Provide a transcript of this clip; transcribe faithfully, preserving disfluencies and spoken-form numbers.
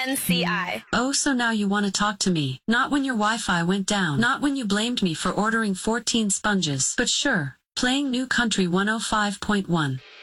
N C I. Oh, so now you want to talk to me. Not when your Wi-Fi went down. Not when you blamed me for ordering fourteen sponges. But sure. Playing New Country one oh five point one.